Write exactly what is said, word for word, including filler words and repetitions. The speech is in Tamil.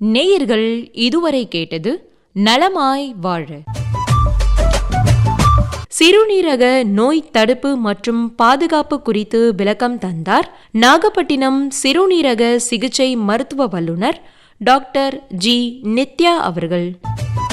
நேயர்கள் இதுவரை கேட்டது நலமாய் வாழ. சிறுநீரக நோய் தடுப்பு மற்றும் பாதுகாப்பு குறித்து விளக்கம் தந்தார் நாகப்பட்டினம் சிறுநீரக சிகிச்சை மருத்துவ வல்லுநர் டாக்டர் ஜி நித்யா அவர்கள்.